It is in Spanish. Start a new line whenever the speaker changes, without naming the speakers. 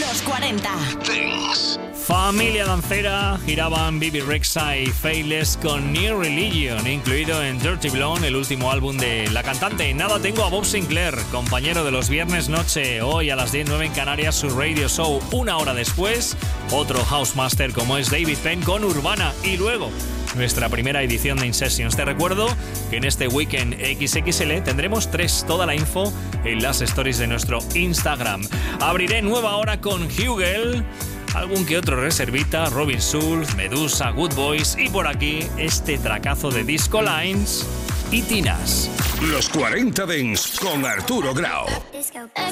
Los 40
Dance.
Familia dancera, giraban Bibi Rexha y Faithless con New Religion, incluido en Dirty Blonde, el último álbum de la cantante. Nada, tengo a Bob Sinclair, compañero de los viernes noche, hoy a las 10:09 en Canarias, su radio show. Una hora después, otro Housemaster como es David Penn con Urbana. Y luego, nuestra primera edición de In Sessions. Te recuerdo que en este Weekend XXL tendremos 3, toda la info en las stories de nuestro Instagram. Abriré nueva hora con Hugel, algún que otro reservita, Robin Schulz, Medusa, Good Boys y por aquí este tracazo de Disco Lines y Tinas.
Los 40 Dance con Arturo Grau.
Disco.